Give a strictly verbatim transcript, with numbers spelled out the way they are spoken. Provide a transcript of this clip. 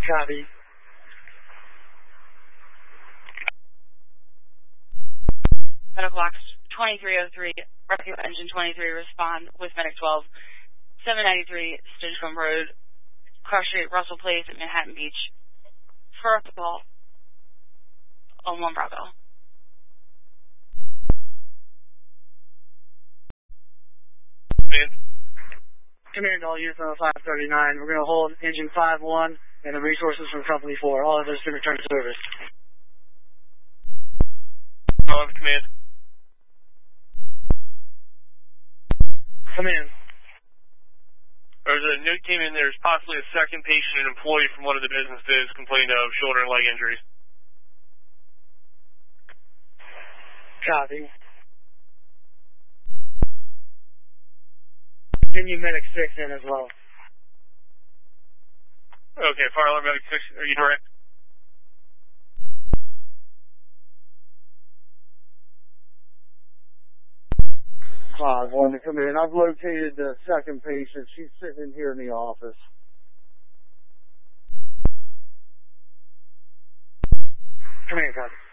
Copy. Medical box twenty-three oh three, rescue engine twenty-three, respond with medic twelve, seven ninety-three Stinchcombe Road, Cross Street, Russell Place at Manhattan Beach. First call on one Bravo. Man. Command all units on five thirty-nine. We're going to hold engine five one and the resources from company four. All others to return to service. All of command. Come in. There's a note came in. There's possibly a second patient, an employee from one of the businesses, complained of shoulder and leg injuries. Copy. Continue medic six in as well. Okay, fire alarm medic six. Are you direct? Five one to come in. I've located the second patient. She's sitting in here in the office. Come in, copy.